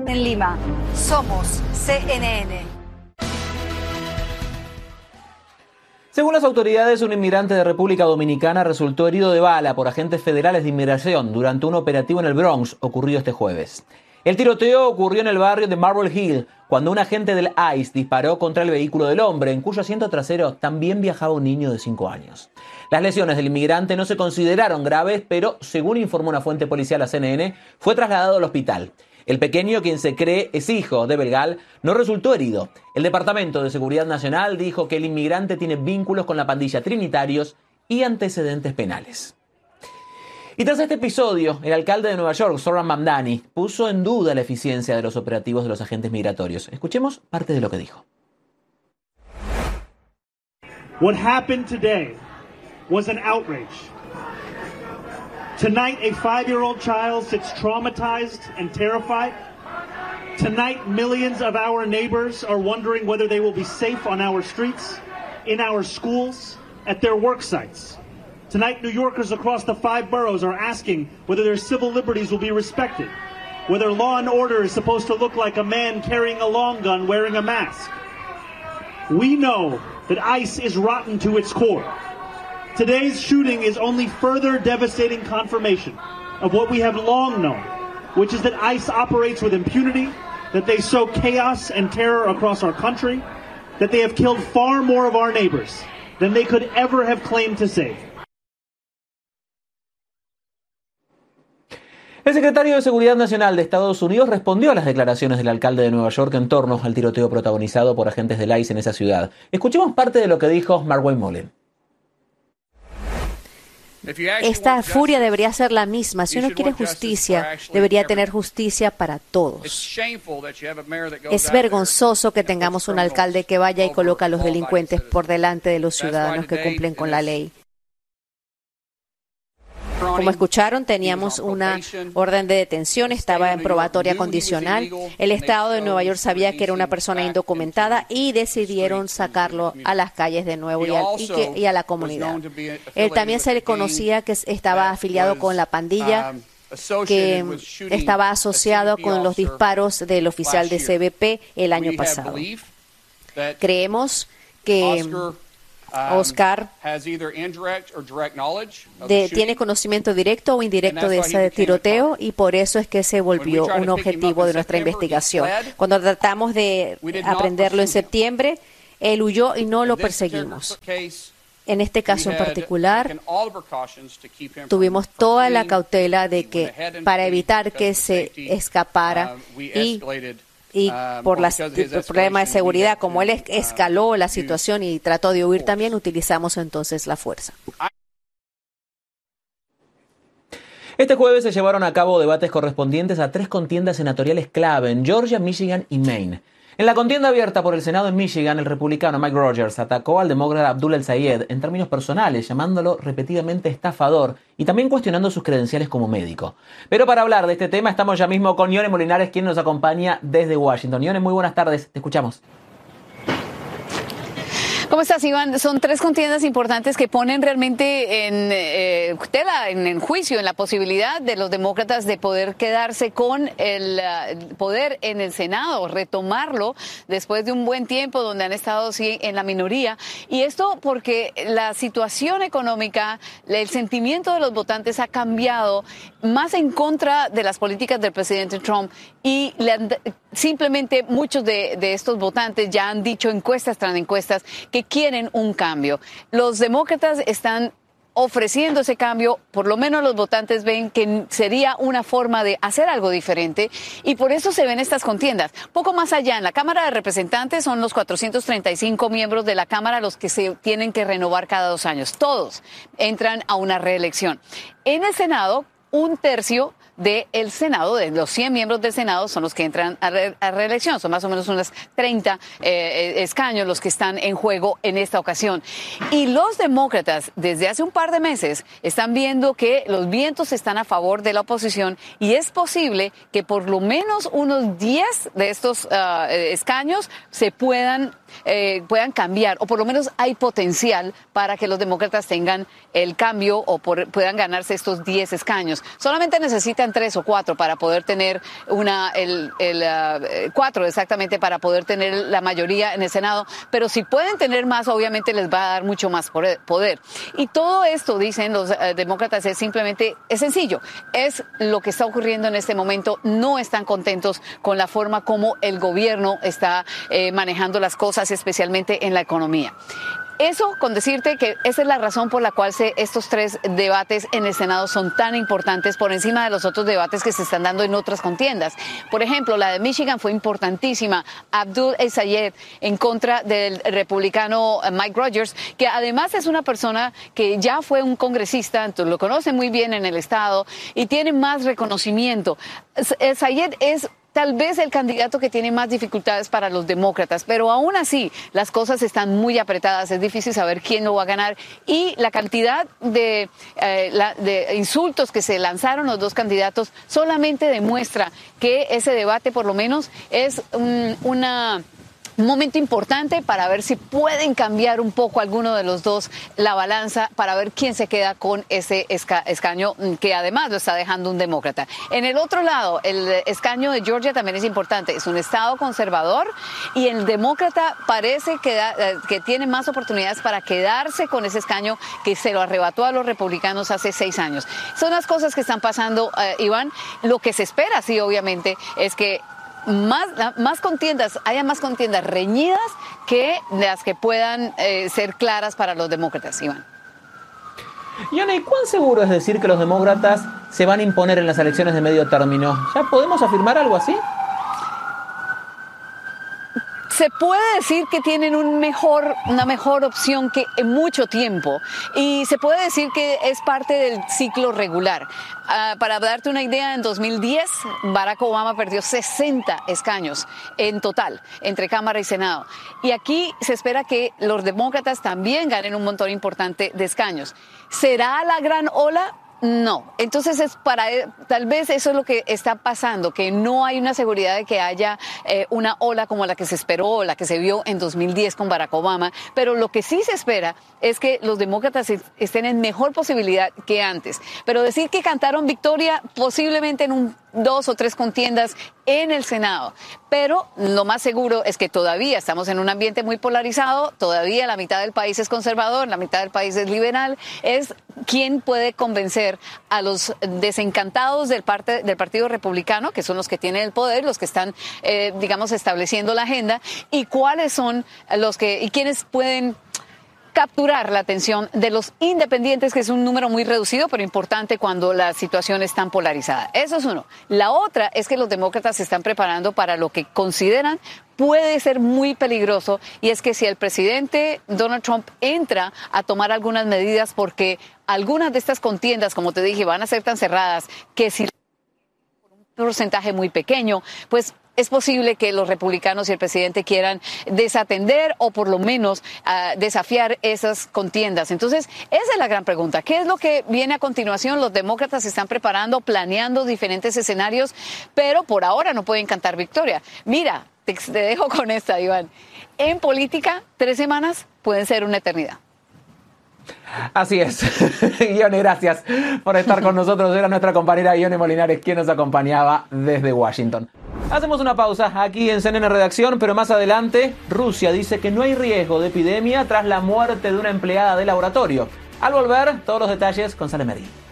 En Lima, somos CNN. Según las autoridades, un inmigrante de República Dominicana resultó herido de bala por agentes federales de inmigración durante un operativo en el Bronx ocurrido este jueves. El tiroteo ocurrió en el barrio de Marble Hill cuando un agente del ICE disparó contra el vehículo del hombre, en cuyo asiento trasero también viajaba un niño de 5 años. Las lesiones del inmigrante no se consideraron graves, pero, según informó una fuente policial a CNN, fue trasladado al hospital. El pequeño, quien se cree es hijo de Belgal, no resultó herido. El Departamento de Seguridad Nacional dijo que el inmigrante tiene vínculos con la pandilla Trinitarios y antecedentes penales. Y tras este episodio, el alcalde de Nueva York, Zohran Mamdani, puso en duda la eficiencia de los operativos de los agentes migratorios. Escuchemos parte de lo que dijo. What happened today was an outrage. Tonight, a 5-year-old child sits traumatized and terrified. Tonight, millions of our neighbors are wondering whether they will be safe on our streets, in our schools, at their work sites. Tonight, New Yorkers across the 5 boroughs are asking whether their civil liberties will be respected, whether law and order is supposed to look like a man carrying a long gun wearing a mask. We know that ICE is rotten to its core. Today's shooting is only further devastating confirmation of what we have long known, which is that ICE operates with impunity, that they sow chaos and terror across our country, that they have killed far more of our neighbors than they could ever have claimed to save. El secretario de Seguridad Nacional de Estados Unidos respondió a las declaraciones del alcalde de Nueva York en torno al tiroteo protagonizado por agentes del ICE en esa ciudad. Escuchemos parte de lo que dijo Markwayne Mullin. Esta furia debería ser la misma. Si uno quiere justicia, debería tener justicia para todos. Es vergonzoso que tengamos un alcalde que vaya y coloca a los delincuentes por delante de los ciudadanos que cumplen con la ley. Como escucharon, teníamos una orden de detención, estaba en probatoria condicional. El Estado de Nueva York sabía que era una persona indocumentada y decidieron sacarlo a las calles de nuevo y a la comunidad. Él también se le conocía que estaba afiliado con la pandilla, que estaba asociado con los disparos del oficial de CBP el año pasado. Creemos que Oscar tiene conocimiento directo o indirecto de ese tiroteo y por eso es que se volvió un objetivo de nuestra investigación. Cuando tratamos de aprenderlo en septiembre, él huyó y no lo perseguimos. En este caso en particular, tuvimos toda la cautela de que para evitar que se escapara y por el problema de seguridad, como él escaló la situación y trató de huir también, utilizamos entonces la fuerza. Este jueves se llevaron a cabo debates correspondientes a 3 contiendas senatoriales clave en Georgia, Michigan y Maine. En la contienda abierta por el Senado en Michigan, el republicano Mike Rogers atacó al demócrata Abdul El-Sayed en términos personales, llamándolo repetidamente estafador y también cuestionando sus credenciales como médico. Pero para hablar de este tema estamos ya mismo con Ione Molinares, quien nos acompaña desde Washington. Ione, muy buenas tardes, te escuchamos. ¿Cómo estás, Iván? Son 3 contiendas importantes que ponen realmente en tela, en juicio, en la posibilidad de los demócratas de poder quedarse con el poder en el Senado, retomarlo después de un buen tiempo donde han estado sí, en la minoría. Y esto porque la situación económica, el sentimiento de los votantes ha cambiado más en contra de las políticas del presidente Trump y simplemente muchos de estos votantes ya han dicho encuestas tras encuestas que quieren un cambio. Los demócratas están ofreciendo ese cambio, por lo menos los votantes ven que sería una forma de hacer algo diferente y por eso se ven estas contiendas. Poco más allá, en la Cámara de Representantes son los 435 miembros de la Cámara los que se tienen que renovar cada 2 años. Todos entran a una reelección. En el Senado, 1/3 del Senado, de los 100 miembros del Senado, son los que entran a reelección. Son más o menos unos 30 escaños los que están en juego en esta ocasión. Y los demócratas, desde hace un par de meses, están viendo que los vientos están a favor de la oposición y es posible que por lo menos unos 10 de estos escaños se puedan cambiar, o por lo menos hay potencial para que los demócratas tengan el cambio o puedan ganarse estos 10 escaños. Solamente necesitan necesitan 3 o 4 para poder tener 4 exactamente para poder tener la mayoría en el Senado, pero si pueden tener más, obviamente les va a dar mucho más poder. Y todo esto, dicen los demócratas, es sencillo, es lo que está ocurriendo en este momento. No están contentos con la forma como el gobierno está manejando las cosas, especialmente en la economía. Eso con decirte que esa es la razón por la cual estos 3 debates en el Senado son tan importantes por encima de los otros debates que se están dando en otras contiendas. Por ejemplo, la de Michigan fue importantísima. Abdul El-Sayed en contra del republicano Mike Rogers, que además es una persona que ya fue un congresista, entonces lo conoce muy bien en el estado y tiene más reconocimiento. El-Sayed es tal vez el candidato que tiene más dificultades para los demócratas, pero aún así las cosas están muy apretadas, es difícil saber quién lo va a ganar y la cantidad de insultos que se lanzaron los dos candidatos solamente demuestra que ese debate por lo menos es un momento importante para ver si pueden cambiar un poco alguno de los dos la balanza para ver quién se queda con ese escaño que además lo está dejando un demócrata. En el otro lado, el escaño de Georgia también es importante. Es un estado conservador y el demócrata parece que tiene más oportunidades para quedarse con ese escaño que se lo arrebató a los republicanos hace 6 años. Son las cosas que están pasando, Iván. Lo que se espera, sí, obviamente, es que haya más contiendas reñidas que las que puedan ser claras para los demócratas, Iván. Yone, ¿cuán seguro es decir que los demócratas se van a imponer en las elecciones de medio término? ¿Ya podemos afirmar algo así? Se puede decir que tienen una mejor opción que en mucho tiempo y se puede decir que es parte del ciclo regular. Para darte una idea, en 2010 Barack Obama perdió 60 escaños en total entre Cámara y Senado. Y aquí se espera que los demócratas también ganen un montón importante de escaños. ¿Será la gran ola? No, entonces tal vez eso es lo que está pasando, que no hay una seguridad de que haya una ola como la que se esperó o la que se vio en 2010 con Barack Obama, pero lo que sí se espera es que los demócratas estén en mejor posibilidad que antes. Pero decir que cantaron victoria posiblemente en 2 o 3 contiendas en el Senado, pero lo más seguro es que todavía estamos en un ambiente muy polarizado, todavía la mitad del país es conservador, la mitad del país es liberal, es quién puede convencer a los desencantados del Partido Republicano, que son los que tienen el poder, los que están, estableciendo la agenda, y cuáles son y quiénes pueden capturar la atención de los independientes, que es un número muy reducido, pero importante cuando la situación es tan polarizada. Eso es uno. La otra es que los demócratas se están preparando para lo que consideran puede ser muy peligroso, y es que si el presidente Donald Trump entra a tomar algunas medidas, porque algunas de estas contiendas, como te dije, van a ser tan cerradas que si un porcentaje muy pequeño, pues es posible que los republicanos y el presidente quieran desatender o por lo menos desafiar esas contiendas. Entonces, esa es la gran pregunta. ¿Qué es lo que viene a continuación? Los demócratas se están preparando, planeando diferentes escenarios, pero por ahora no pueden cantar victoria. Mira, te dejo con esta, Iván. En política, 3 semanas pueden ser una eternidad. Así es. Yone, gracias por estar con nosotros. Era nuestra compañera Yone Molinares quien nos acompañaba desde Washington. Hacemos una pausa aquí en CNN Redacción, pero más adelante Rusia dice que no hay riesgo de epidemia tras la muerte de una empleada de laboratorio. Al volver, todos los detalles con Saleh Medina.